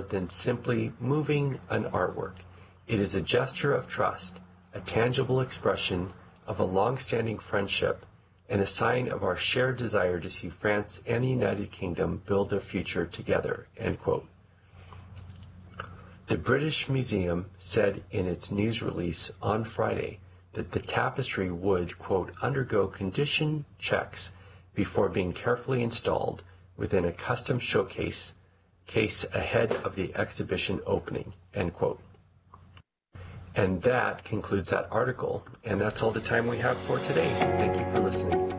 than simply moving an artwork. It is a gesture of trust, a tangible expression of a long-standing friendship, and a sign of our shared desire to see France and the United Kingdom build a future together." End quote. The British Museum said in its news release on Friday that the tapestry would, quote, "undergo condition checks before being carefully installed within a custom showcase ahead of the exhibition opening," end quote. And that concludes that article, and that's all the time we have for today. Thank you for listening.